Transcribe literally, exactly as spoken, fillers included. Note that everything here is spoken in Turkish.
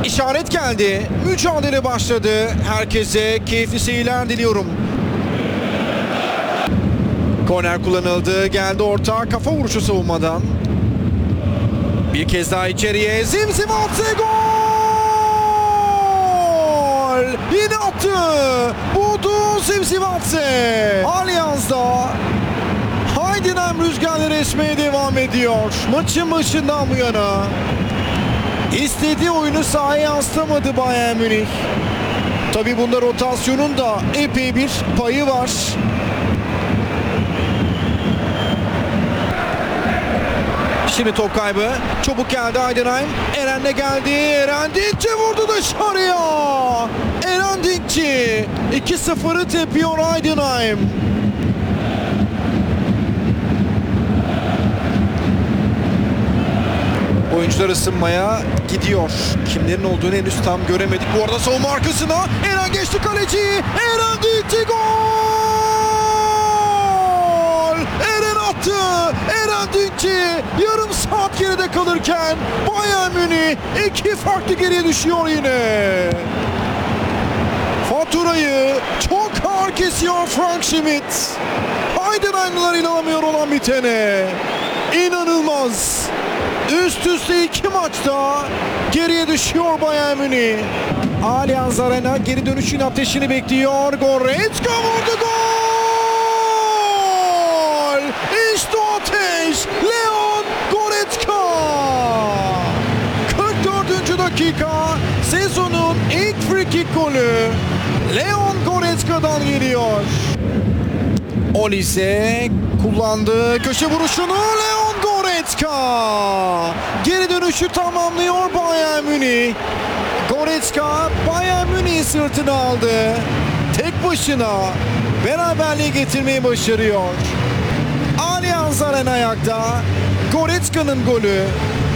İşaret geldi. Mücadele başladı. Herkese keyifli seyirler diliyorum. Korner kullanıldı. Geldi orta. Kafa vuruşu savunmadan. Bir kez daha içeriye. Zimzivatse gol! Yine attı. Buldu Zimzivatse. Allianz'da Heidenheim rüzgarları esmeye devam ediyor. Maçın başından bu yana İstediği oyunu sahaya yansıtamadı Bayern Münih. Tabii bunda rotasyonun da epey bir payı var. Şimdi top kaybı. Çabuk geldi Heidenheim. Eren'le geldi. Eren Dinkçi vurdu dışarıya. Eren Dinkçi iki sıfırı tepiyor Heidenheim. Oyuncular ısınmaya gidiyor. Kimlerin olduğunu henüz tam göremedik. Bu arada savunma arkasına Eren geçti kaleciyi. Eren Dinkçi gol! Eren attı. Eren Dinkçi yarım saat geride kalırken Bayern Münih iki farklı geriye düşüyor yine. Faturayı çok ağır kesiyor Frank Schmidt. Heidenheim'lılar inanamıyor olan bitene. İnanılmaz. Üst üste iki maçta geriye düşüyor Bayern Münih. Allianz Arena geri dönüşün ateşini bekliyor. Goretzka vurdu gol! İşte o ateş! Leon Goretzka! kırk dördüncü dakika sezonun ilk free kick golü Leon Goretzka'dan geliyor. Olise kullandı köşe vuruşunu. Leon Goretzka geri dönüşü tamamlıyor Bayern Münih. Goretzka Bayern Münih'i sırtına aldı. Tek başına beraberliği getirmeyi başarıyor. Allianz Arena ayakta. Goretzka'nın golü